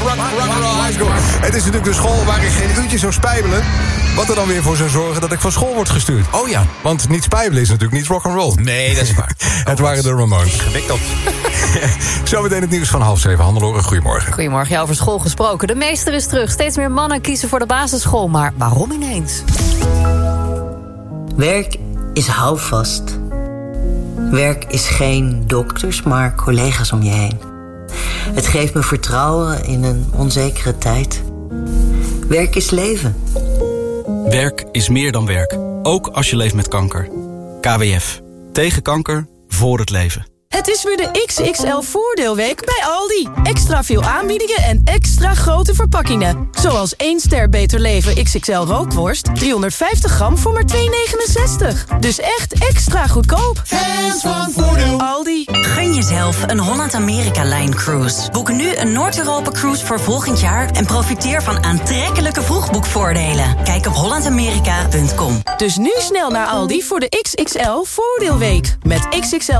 Rock'n'Roll High School. Het is natuurlijk de school waar ik geen uurtje zou spijbelen. Wat er dan weer voor zou zorgen dat ik van school word gestuurd. Oh ja. Want niet spijbelen is natuurlijk niet rock'n'roll. Nee, dat is waar. Het waren de Ramones. Ingewikkeld. Zometeen het nieuws van 6:30. Hannelore, goedemorgen. Goedemorgen, ja, over school gesproken. De meester is terug. Steeds meer mannen kiezen voor de basisschool. Maar waarom ineens? Werk is houvast. Werk is geen dokters, maar collega's om je heen. Het geeft me vertrouwen in een onzekere tijd. Werk is leven. Werk is meer dan werk. Ook als je leeft met kanker. KWF. Tegen kanker, voor het leven. Het is weer de XXL voordeelweek bij Aldi. Extra veel aanbiedingen en extra grote verpakkingen. Zoals 1 ster Beter Leven XXL rookworst. 350 gram voor maar €2,69. Dus echt extra goedkoop. Hands van Voordeel. Aldi. Gun jezelf een Holland-Amerika-Line-cruise. Boek nu een Noord-Europa-cruise voor volgend jaar... en profiteer van aantrekkelijke vroegboekvoordelen. Kijk op hollandamerika.com. Dus nu snel naar Aldi voor de XXL voordeelweek. Met XXL